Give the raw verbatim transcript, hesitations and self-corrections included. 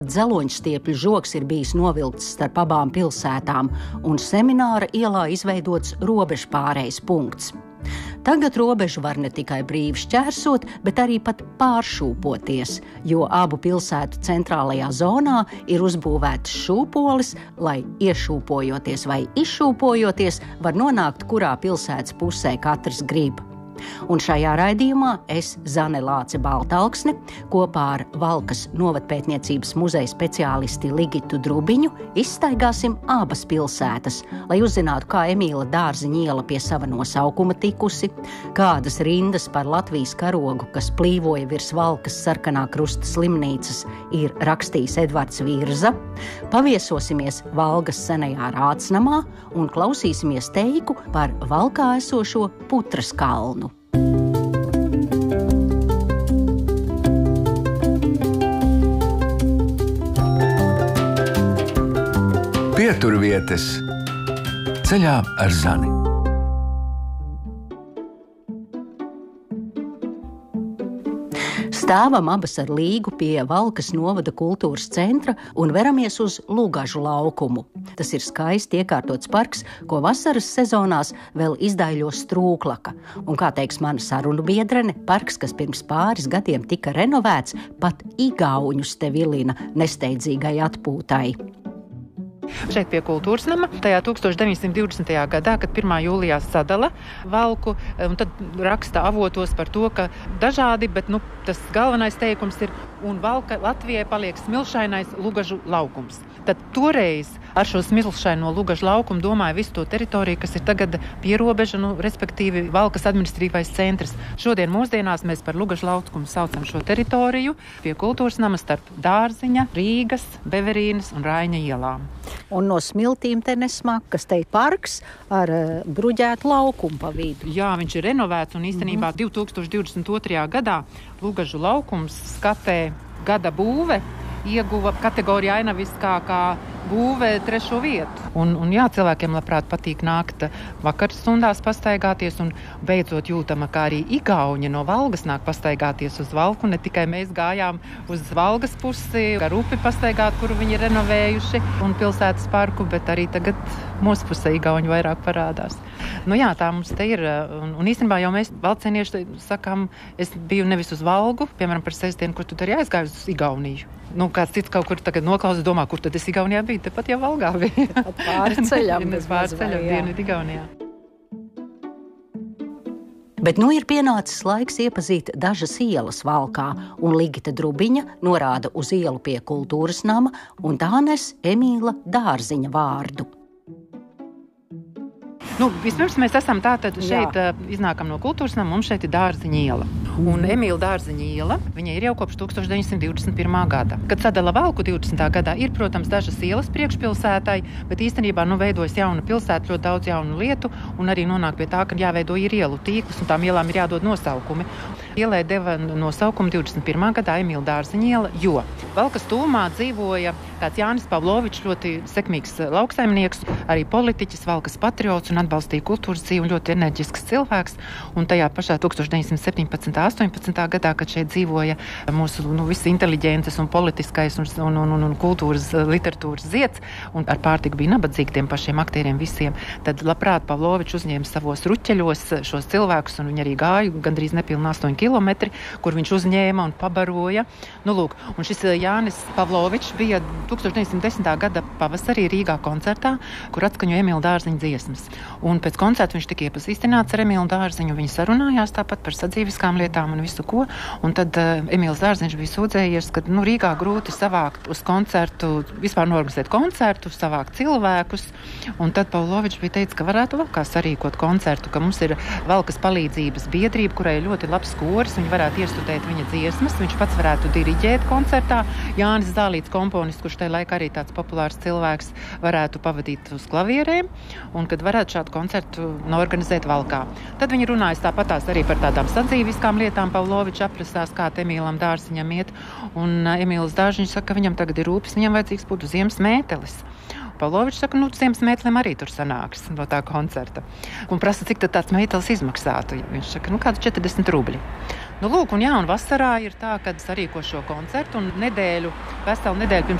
Dzeloņstiepļu žogs ir bijis novilkts starp abām pilsētām, un Semināra ielā izveidots robežu pārejas punkts. Tagad robežu var ne tikai brīvi šķērsot, bet arī pat pāršūpoties, jo abu pilsētu centrālajā zonā ir uzbūvēts šūpolis, lai iešūpojoties vai izšūpojoties var nonākt, kurā pilsētas pusē katrs grib. Un šajā raidījumā es, Zane Lāce Baltalksne, kopā ar Valkas novadpētniecības muzeja speciālisti Ligitu Drubiņu izstaigāsim abas pilsētas, lai uzzinātu, kā Emīla Dārziņa iela pie sava nosaukuma tikusi, kādas rindas par Latvijas karogu, kas plīvoja virs Valkas sarkanā krusta slimnīcas, ir rakstījis Edvards Virza, paviesosimies Valgas senajā Rācnamā un klausīsimies teiku par Valkā esošo Putras kalnu. Pieturvietas ceļā ar Zani. Stāvam abas ar līgu pie Valkas novada kultūras centra un veramies uz Lugažu laukumu. Tas ir skaisti iekārtots parks, ko vasaras sezonās vēl izdaiļo strūklaka. Un, kā teiks mana sarunu biedrene, parks, kas pirms pāris gadiem tika renovēts, pat igauņus te vilina nesteidzīgai atpūtai. Šeit pie kultūras nama, tajā tūkstoš deviņi simti divdesmitajā gadā, kad pirmā jūlijā sadala Valku, un tad raksta avotos par to, ka dažādi, bet nu, tas galvenais teikums ir, un Valka Latvijai paliek smilšainais Lugažu laukums. Tad toreiz ar šo smilšaino Lugažu laukumu domāja visu to teritoriju, kas ir tagad pierobeža, nu, respektīvi Valkas administratīvais centrs. Šodien mūsdienās mēs par Lugažu laukumu saucam šo teritoriju pie kultūras nama starp Dārziņa, Rīgas, Beverīnas un Raiņa ielām. Un no smiltīm te nesmāk, kas te ir parks ar uh, bruģētu laukumu pa vidu. Jā, viņš ir renovēts un īstenībā mm-hmm. divtūkstoš divdesmit otrajā gadā Lugažu laukums skatē gada būve ieguva kategorijā ainaviskākā būve trešo vietu. Un, un jā, cilvēkiem labprāt patīk nākt vakar stundās pastaigāties un beidzot jūtama, kā arī igauņi no Valgas nāk pastaigāties uz Valku. Ne tikai mēs gājām uz Valgas pusi, ar upi pastaigāt, kuru viņi ir renovējuši, un pilsētas parku, bet arī tagad mūsu pusē igauņi vairāk parādās. Nu jā, tā mums te ir. Un, un īstenībā jau mēs valcienieši sakām, es biju nevis uz Valgu, piemēram par sestdienu, kur tu arī aizgāji uz Igauniju. Nu, kāds cits kaut kur tagad noklausās, domā, kur tad es Igaunijā biju, tepat jau Valgā bija. Tepat pāri ceļam. Pāri ceļam dienu Igaunijā. Bet nu ir pienācis laiks iepazīt dažas ielas Valkā, un Ligita Drubiņa norāda uz ielu pie kultūras nama, un tā nes Emīla Dārziņa vārdu. Nu, vispirms mēs esam tātad šeit Jā. iznākam no kultūras nama, mums šeit ir Dārziņa iela. Un Emīla Dārziņa iela, viņa ir jau kopš tūkstoš deviņi simti divdesmit pirmā gada. Kad sadala Valku divdesmitā gadā, ir, protams, dažas ielas priekšpilsētai, bet īstenībā nu veidojas jauna pilsēta, ļoti daudz jaunu lietu, un arī nonāk pie tā, ka jāveido ir ielu tīklus, un tām ielām ir jādod nosaukumi. Ielai deva nosaukumu divdesmit pirmā gadā Emīla Dārziņa iela, jo Valkas tūmā dzīvoja tāds Jānis Pavlovičs, ļoti sekmīgs lauksaimnieks, arī politiķis, Valkas patriots un atbalstīja kultūras dzīvi un ļoti enerģisks cilvēks. Un tajā pašā tūkstoš deviņi simti septiņpadsmitā astoņpadsmitā gadā, kad šeit dzīvoja mūsu nu, visi inteliģences un politiskais un, un, un, un kultūras literatūras zieds, un ar pārtiku bija nabadzīgi tiem pašiem aktieriem visiem, tad labprāt Pavlovičs uzņēma savos ruķeļos šos cilvēkus, un viņi arī gāja gandrīz nepilni astoņi kilometri, kur viņš uzņēma un pabaroja. Nu, lūk, un šis Jānis Pavlovičs bija tūkstoš deviņi simti desmitā gada pavasarī Rīgā koncertā, kur atskaņoja Emīla Dārziņa dziesmas. Un pēc koncerta viņš tika iepazīstināts ar Emīlu Dārziņu, viņi sarunājās tāpat par sadzīviskām lietām un visu ko. Un tad uh, Emīls Dārziņš bija sūdzējies, ka nu, Rīgā grūti savākt uz koncertu, vispār norganizēt koncertu, savākt cilvēkus. Un tad Pavlovičs bija teicis, ka varētu Valkā sarīkot koncertu, ka mums ir Valkas palīdzības biedrība, kurai ir ļoti labs koris, viņi varētu iestudēt viņa dziesmas, viņš pats varētu diriģēt koncertā. Jānis Zālīts, komponists, kurš tajā laikā arī tāds populārs cilvēks, varētu pavadīt uz klavierēm, un kad varētu šādu koncertu norganizēt Valkā. Tad viņi runājas tāpatās arī par tādām sadzīviskām lietām. Pavlovičs aprasās, kā Emīlam Dārziņam iet, un Emīls Dārziņš saka, ka viņam tagad ir rūpes, viņam vajadzīgs būtu ziemas mētelis. Pavlovičs saka, nu, Ziemas mētelim arī tur sanāks no tā koncerta. Un prasa, cik tad tāds mētelis izmaksātu. Viņš saka, nu, kādu četrdesmit rubļi. Nu, lūk, un jā, un vasarā ir tā, kad sarīko šo koncertu un nedēļu, veselu nedēļu pirms